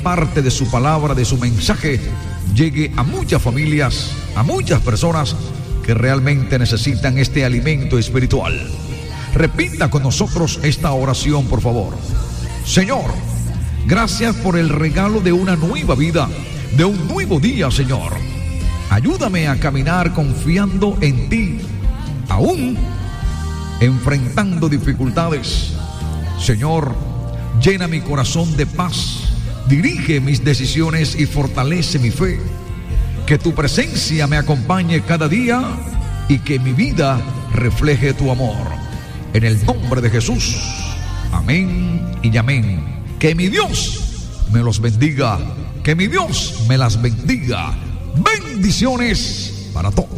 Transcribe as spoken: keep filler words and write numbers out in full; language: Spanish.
parte de su palabra, de su mensaje, llegue a muchas familias, a muchas personas que realmente necesitan este alimento espiritual. Repita con nosotros esta oración, por favor. Señor, gracias por el regalo de una nueva vida, de un nuevo día, Señor. Ayúdame a caminar confiando en ti, aún enfrentando dificultades. Señor, llena mi corazón de paz, dirige mis decisiones y fortalece mi fe. Que tu presencia me acompañe cada día y que mi vida refleje tu amor. En el nombre de Jesús, amén y amén. Que mi Dios me los bendiga, que mi Dios me las bendiga. Bendiciones para todos.